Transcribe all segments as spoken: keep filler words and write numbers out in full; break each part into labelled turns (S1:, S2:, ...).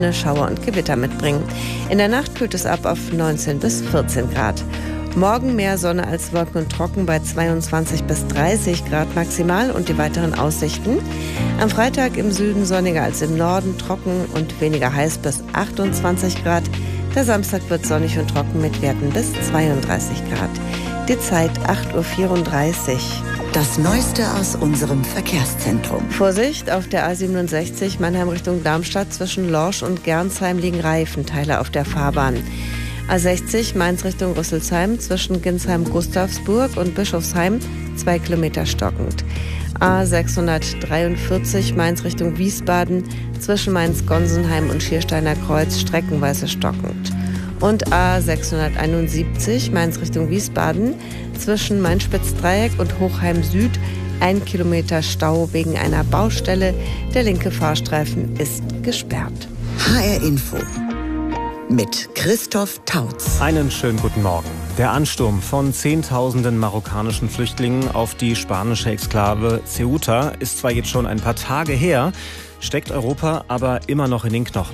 S1: Schauer und Gewitter mitbringen. In der Nacht kühlt es ab auf neunzehn bis vierzehn Grad. Morgen mehr Sonne als Wolken und trocken bei zweiundzwanzig bis dreißig Grad maximal und die weiteren Aussichten. Am Freitag im Süden sonniger als im Norden, trocken und weniger heiß bis achtundzwanzig Grad. Der Samstag wird sonnig und trocken mit Werten bis zweiunddreißig Grad. Die Zeit acht Uhr vierunddreißig.
S2: Das Neueste aus unserem Verkehrszentrum.
S1: Vorsicht, auf der A siebenundsechzig Mannheim Richtung Darmstadt zwischen Lorsch und Gernsheim liegen Reifenteile auf der Fahrbahn. A sechzig Mainz Richtung Rüsselsheim zwischen Ginsheim-Gustavsburg und Bischofsheim zwei Kilometer stockend. A sechshundertdreiundvierzig Mainz Richtung Wiesbaden zwischen Mainz-Gonsenheim und Schiersteiner Kreuz streckenweise stockend. Und A sechshunderteinundsiebzig Mainz Richtung Wiesbaden zwischen Main-Spitz-Dreieck und Hochheim Süd ein Kilometer Stau wegen einer Baustelle. Der linke Fahrstreifen ist gesperrt.
S2: H R Info mit Christoph Tautz.
S3: Einen schönen guten Morgen. Der Ansturm von Zehntausenden marokkanischen Flüchtlingen auf die spanische Exklave Ceuta ist zwar jetzt schon ein paar Tage her, steckt Europa aber immer noch in den Knochen.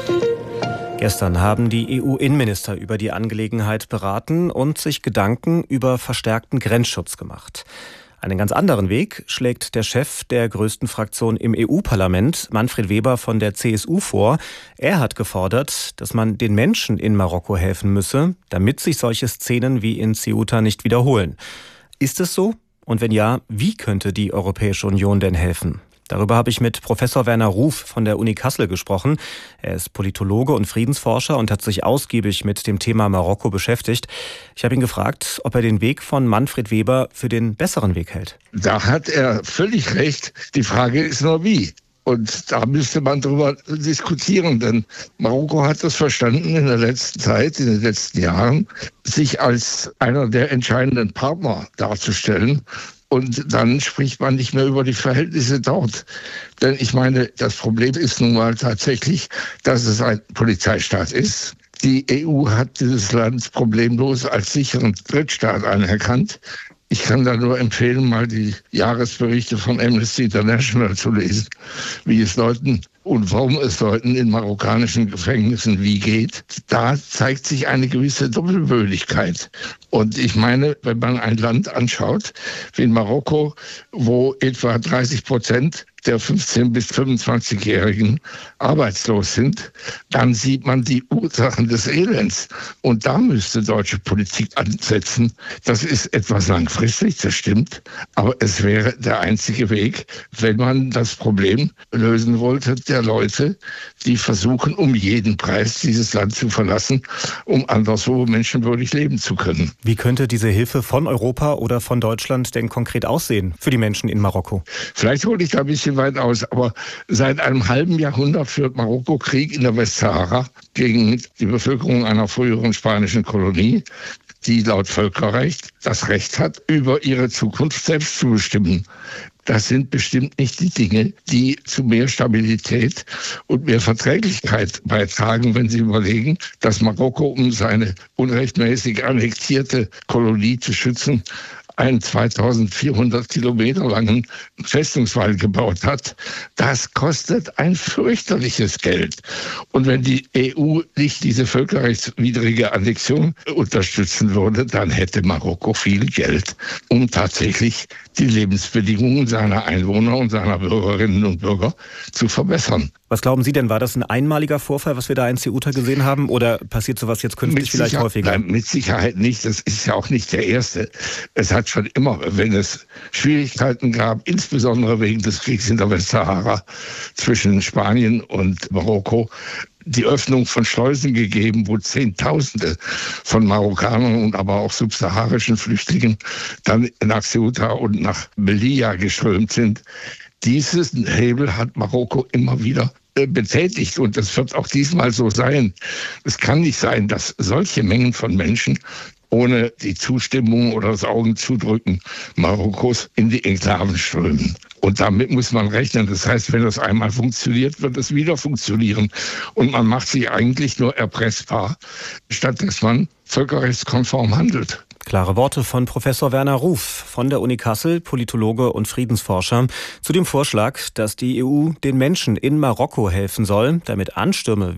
S3: Gestern haben die E U-Innenminister über die Angelegenheit beraten und sich Gedanken über verstärkten Grenzschutz gemacht. Einen ganz anderen Weg schlägt der Chef der größten Fraktion im E U-Parlament, Manfred Weber von der C S U, vor. Er hat gefordert, dass man den Menschen in Marokko helfen müsse, damit sich solche Szenen wie in Ceuta nicht wiederholen. Ist es so? Und wenn ja, wie könnte die Europäische Union denn helfen? Darüber habe ich mit Professor Werner Ruf von der Uni Kassel gesprochen. Er ist Politologe und Friedensforscher und hat sich ausgiebig mit dem Thema Marokko beschäftigt. Ich habe ihn gefragt, ob er den Weg von Manfred Weber für den besseren Weg hält.
S4: Da hat er völlig recht. Die Frage ist nur wie. Und da müsste man darüber diskutieren, denn Marokko hat es verstanden in der letzten Zeit, in den letzten Jahren, sich als einer der entscheidenden Partner darzustellen. Und dann spricht man nicht mehr über die Verhältnisse dort. Denn ich meine, das Problem ist nun mal tatsächlich, dass es ein Polizeistaat ist. Die E U hat dieses Land problemlos als sicheren Drittstaat anerkannt. Ich kann da nur empfehlen, mal die Jahresberichte von Amnesty International zu lesen, wie es Leuten und warum es Leuten in marokkanischen Gefängnissen wie geht. Da zeigt sich eine gewisse Doppelbödigkeit. Und ich meine, wenn man ein Land anschaut, wie in Marokko, wo etwa dreißig Prozent der fünfzehn- bis fünfundzwanzigjährigen arbeitslos sind, dann sieht man die Ursachen des Elends. Und da müsste deutsche Politik ansetzen. Das ist etwas langfristig, das stimmt. Aber es wäre der einzige Weg, wenn man das Problem lösen wollte, der Leute, die versuchen, um jeden Preis dieses Land zu verlassen, um anderswo menschenwürdig leben zu können.
S3: Wie könnte diese Hilfe von Europa oder von Deutschland denn konkret aussehen für die Menschen in Marokko?
S4: Vielleicht hole ich da ein bisschen weit aus, aber seit einem halben Jahrhundert führt Marokko Krieg in der Westsahara gegen die Bevölkerung einer früheren spanischen Kolonie, die laut Völkerrecht das Recht hat, über ihre Zukunft selbst zu bestimmen. Das sind bestimmt nicht die Dinge, die zu mehr Stabilität und mehr Verträglichkeit beitragen, wenn Sie überlegen, dass Marokko, um seine unrechtmäßig annektierte Kolonie zu schützen, einen zweitausendvierhundert Kilometer langen Festungswall gebaut hat. Das kostet ein fürchterliches Geld. Und wenn die E U nicht diese völkerrechtswidrige Annexion unterstützen würde, dann hätte Marokko viel Geld, um tatsächlich die Lebensbedingungen seiner Einwohner und seiner Bürgerinnen und Bürger zu verbessern.
S3: Was glauben Sie denn, war das ein einmaliger Vorfall, was wir da in Ceuta gesehen haben, oder passiert sowas jetzt künftig mit vielleicht häufiger?
S4: Nein, mit Sicherheit nicht. Das ist ja auch nicht der erste. Es hat schon immer, wenn es Schwierigkeiten gab, insbesondere wegen des Kriegs in der Westsahara zwischen Spanien und Marokko, die Öffnung von Schleusen gegeben, wo Zehntausende von Marokkanern und aber auch subsaharischen Flüchtlingen dann nach Ceuta und nach Melilla geströmt sind. Diesen Hebel hat Marokko immer wieder betätigt und das wird auch diesmal so sein. Es kann nicht sein, dass solche Mengen von Menschen ohne die Zustimmung oder das Augenzudrücken Marokkos in die Enklaven strömen. Und damit muss man rechnen. Das heißt, wenn das einmal funktioniert, wird es wieder funktionieren. Und man macht sich eigentlich nur erpressbar, statt dass man völkerrechtskonform handelt.
S3: Klare Worte von Professor Werner Ruf von der Uni Kassel, Politologe und Friedensforscher, zu dem Vorschlag, dass die E U den Menschen in Marokko helfen soll, damit Anstürme